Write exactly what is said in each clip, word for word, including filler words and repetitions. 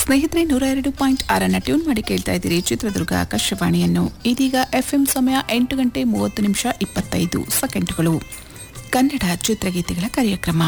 ಸ್ನೇಹಿತರೆ, ನೂರ ಎರಡು ಪಾಯಿಂಟ್ ಆರನ್ನ ಟ್ಯೂನ್ ಮಾಡಿ ಕೇಳ್ತಾ ಇದ್ದೀರಿ ಚಿತ್ರದುರ್ಗ ಆಕಾಶವಾಣಿಯನ್ನು. ಇದೀಗ ಎಫ್ಎಂ ಸಮಯ ಎಂಟು ಗಂಟೆ ಮೂವತ್ತು ನಿಮಿಷ ಇಪ್ಪತ್ತೈದು ಸೆಕೆಂಡ್ಗಳು. ಕನ್ನಡ ಚಿತ್ರಗೀತೆಗಳ ಕಾರ್ಯಕ್ರಮ.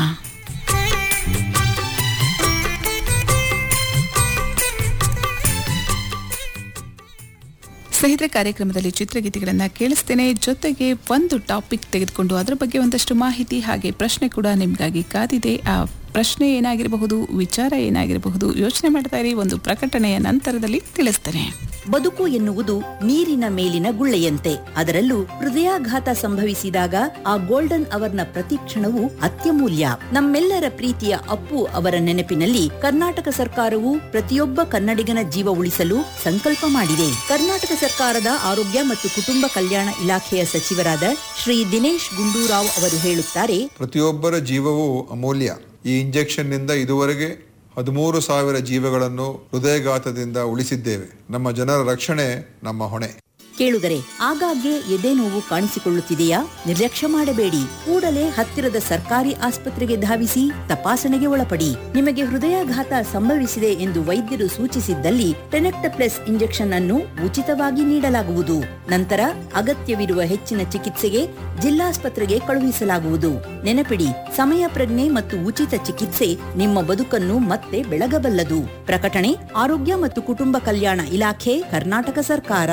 ಸ್ನೇಹಿತರೆ, ಕಾರ್ಯಕ್ರಮದಲ್ಲಿ ಚಿತ್ರಗೀತೆಗಳನ್ನು ಕೇಳಿಸ್ತೇನೆ. ಜೊತೆಗೆ ಒಂದು ಟಾಪಿಕ್ ತೆಗೆದುಕೊಂಡು ಅದರ ಬಗ್ಗೆ ಒಂದಷ್ಟು ಮಾಹಿತಿ ಹಾಗೆ ಪ್ರಶ್ನೆ ಕೂಡ ನಿಮಗಾಗಿ ಕಾದಿದೆ. ಆ ಪ್ರಶ್ನೆ ಏನಾಗಿರಬಹುದು, ವಿಚಾರ ಏನಾಗಿರಬಹುದು, ಯೋಚನೆ ಮಾಡ್ತಾ ಇರಿ. ಒಂದು ಪ್ರಕಟಣೆಯ ನಂತರದಲ್ಲಿ ತಿಳಿಸ್ತೇನೆ. ಬದುಕು ಎನ್ನುವುದು ನೀರಿನ ಮೇಲಿನ ಗುಳ್ಳೆಯಂತೆ. ಅದರಲ್ಲೂ ಹೃದಯಾಘಾತ ಸಂಭವಿಸಿದಾಗ ಆ ಗೋಲ್ಡನ್ ಅವರ್ನ ಪ್ರತಿಕ್ಷಣವು ಅತ್ಯಮೂಲ್ಯ. ನಮ್ಮೆಲ್ಲರ ಪ್ರೀತಿಯ ಅಪ್ಪು ಅವರ ನೆನಪಿನಲ್ಲಿ ಕರ್ನಾಟಕ ಸರ್ಕಾರವು ಪ್ರತಿಯೊಬ್ಬ ಕನ್ನಡಿಗನ ಜೀವ ಉಳಿಸಲು ಸಂಕಲ್ಪ ಮಾಡಿದೆ. ಕರ್ನಾಟಕ ಸರ್ಕಾರದ ಆರೋಗ್ಯ ಮತ್ತು ಕುಟುಂಬ ಕಲ್ಯಾಣ ಇಲಾಖೆಯ ಸಚಿವರಾದ ಶ್ರೀ ದಿನೇಶ್ ಗುಂಡೂರಾವ್ ಅವರು ಹೇಳುತ್ತಾರೆ, ಪ್ರತಿಯೊಬ್ಬರ ಜೀವವು ಅಮೂಲ್ಯ. ಈ ಇಂಜೆಕ್ಷನ್ ನಿಂದ ಇದುವರೆಗೆ ಹದಿಮೂರು ಸಾವಿರ ಜೀವಗಳನ್ನು ಹೃದಯಘಾತದಿಂದ ಉಳಿಸಿದ್ದೇವೆ. ನಮ್ಮ ಜನರ ರಕ್ಷಣೆ ನಮ್ಮ ಹೊಣೆ. ಕೇಳುಗರೆ, ಆಗಾಗ್ಗೆ ಎದೆ ನೋವು ಕಾಣಿಸಿಕೊಳ್ಳುತ್ತಿದೆಯಾ? ನಿರ್ಲಕ್ಷ್ಯ ಮಾಡಬೇಡಿ. ಕೂಡಲೇ ಹತ್ತಿರದ ಸರ್ಕಾರಿ ಆಸ್ಪತ್ರೆಗೆ ಧಾವಿಸಿ ತಪಾಸಣೆಗೆ ಒಳಪಡಿ. ನಿಮಗೆ ಹೃದಯಾಘಾತ ಸಂಭವಿಸಿದೆ ಎಂದು ವೈದ್ಯರು ಸೂಚಿಸಿದ್ದಲ್ಲಿ ಟೆನೆಕ್ಟಪ್ಲೆಸ್ ಇಂಜೆಕ್ಷನ್ ಅನ್ನು ಉಚಿತವಾಗಿ ನೀಡಲಾಗುವುದು. ನಂತರ ಅಗತ್ಯವಿರುವ ಹೆಚ್ಚಿನ ಚಿಕಿತ್ಸೆಗೆ ಜಿಲ್ಲಾಸ್ಪತ್ರೆಗೆ ಕಳುಹಿಸಲಾಗುವುದು. ನೆನಪಿಡಿ, ಸಮಯ ಪ್ರಜ್ಞೆ ಮತ್ತು ಉಚಿತ ಚಿಕಿತ್ಸೆ ನಿಮ್ಮ ಬದುಕನ್ನು ಮತ್ತೆ ಬೆಳಗಬಲ್ಲದು. ಪ್ರಕಟಣೆ ಆರೋಗ್ಯ ಮತ್ತು ಕುಟುಂಬ ಕಲ್ಯಾಣ ಇಲಾಖೆ, ಕರ್ನಾಟಕ ಸರ್ಕಾರ.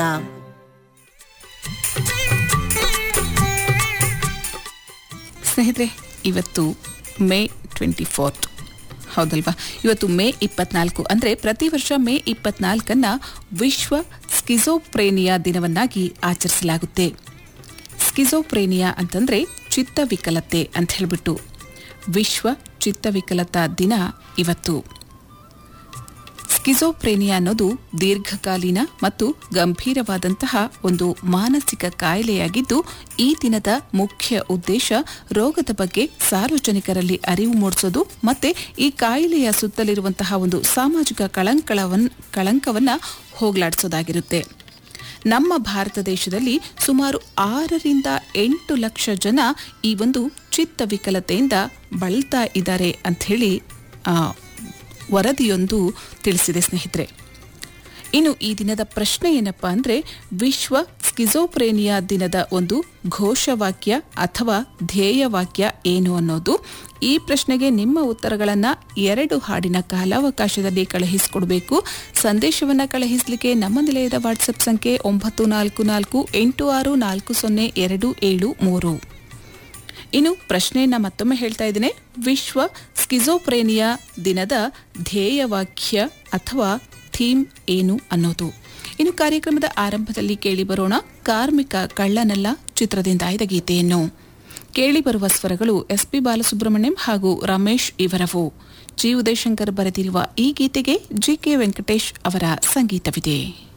ಸ್ನೇಹಿತರೆ, ಇವತ್ತು ಮೇ ಟ್ವೆಂಟಿ ಫೋರ್ತ್ ಹೌದಲ್ವಾ? ಇವತ್ತು ಮೇ ಇಪ್ಪತ್ನಾಲ್ಕು ಅಂದರೆ ಪ್ರತಿ ವರ್ಷ ಮೇ ಇಪ್ಪತ್ನಾಲ್ಕನ್ನ ವಿಶ್ವ ಸ್ಕಿಜೋಪ್ರೇನಿಯಾ ದಿನವನ್ನಾಗಿ ಆಚರಿಸಲಾಗುತ್ತೆ. ಸ್ಕಿಜೋಪ್ರೇನಿಯಾ ಅಂತಂದ್ರೆ ಚಿತ್ತವಿಕಲತೆ ಅಂತ ಹೇಳ್ಬಿಟ್ಟು ವಿಶ್ವ ಚಿತ್ತವಿಕಲತಾ ದಿನ ಇವತ್ತು. ಸ್ಕಿಜೋಪ್ರೇನಿಯಾ ಅನ್ನೋದು ದೀರ್ಘಕಾಲೀನ ಮತ್ತು ಗಂಭೀರವಾದಂತಹ ಒಂದು ಮಾನಸಿಕ ಕಾಯಿಲೆಯಾಗಿದ್ದು, ಈ ದಿನದ ಮುಖ್ಯ ಉದ್ದೇಶ ರೋಗದ ಬಗ್ಗೆ ಸಾರ್ವಜನಿಕರಲ್ಲಿ ಅರಿವು ಮೂಡಿಸೋದು ಮತ್ತೆ ಈ ಕಾಯಿಲೆಯ ಸುತ್ತಲಿರುವಂತಹ ಒಂದು ಸಾಮಾಜಿಕ ಕಳಂಕವನ್ನ ಕಳಂಕವನ್ನ ಹೋಗಲಾಡಿಸೋದಾಗಿರುತ್ತೆ. ನಮ್ಮ ಭಾರತ ದೇಶದಲ್ಲಿ ಸುಮಾರು ಆರರಿಂದ ಎಂಟು ಲಕ್ಷ ಜನ ಈ ಒಂದು ಚಿತ್ತವಿಕಲತೆಯಿಂದ ಬಳಲ್ತಾ ಇದ್ದಾರೆ ಅಂಥೇಳಿ ವರದಿಯೊಂದು ತಿಳಿಸಿದೆ. ಸ್ನೇಹಿತರೆ, ಇನ್ನು ಈ ದಿನದ ಪ್ರಶ್ನೆ ಏನಪ್ಪಾ ಅಂದರೆ, ವಿಶ್ವ ಸ್ಕಿಜೋಪ್ರೇನಿಯಾ ದಿನದ ಒಂದು ಘೋಷವಾಕ್ಯ ಅಥವಾ ಧ್ಯೇಯವಾಕ್ಯ ಏನು ಅನ್ನೋದು. ಈ ಪ್ರಶ್ನೆಗೆ ನಿಮ್ಮ ಉತ್ತರಗಳನ್ನು ಎರಡು ಹಾಡಿನ ಕಾಲಾವಕಾಶದಲ್ಲಿ ಕಳುಹಿಸಿಕೊಡಬೇಕು. ಸಂದೇಶವನ್ನು ಕಳುಹಿಸಲಿಕ್ಕೆ ನಮ್ಮ ನಿಲಯದ ವಾಟ್ಸಪ್ ಸಂಖ್ಯೆ ಒಂಬತ್ತು ನಾಲ್ಕು ನಾಲ್ಕು ಎಂಟು ಆರು ನಾಲ್ಕು ಸೊನ್ನೆ ಎರಡು ಏಳು ಮೂರು. ಇನ್ನು ಪ್ರಶ್ನೆಯನ್ನ ಮತ್ತೊಮ್ಮೆ ಹೇಳ್ತಾ ಇದ್ದೇನೆ, ವಿಶ್ವ ಸ್ಕಿಜೋಪ್ರೇನಿಯಾ ದಿನದ ಧ್ಯೇಯವಾಕ್ಯ ಅಥವಾ ಥೀಮ್ ಏನು ಅನ್ನೋದು. ಇನ್ನು ಕಾರ್ಯಕ್ರಮದ ಆರಂಭದಲ್ಲಿ ಕೇಳಿ ಬರೋಣ ಕಾರ್ಮಿಕ ಕಳ್ಳನಲ್ಲ ಚಿತ್ರದಿಂದ ಆಯ್ದ ಗೀತೆಯನ್ನು. ಕೇಳಿ ಬರುವ ಸ್ವರಗಳು ಎಸ್ ಪಿ ಬಾಲಸುಬ್ರಹ್ಮಣ್ಯಂ ಹಾಗೂ ರಮೇಶ್ ಇವರವು. ಜಿ ಉದಯಶಂಕರ್ ಬರೆದಿರುವ ಈ ಗೀತೆಗೆ ಜಿ ಕೆ ವೆಂಕಟೇಶ್ ಅವರ ಸಂಗೀತವಿದೆ.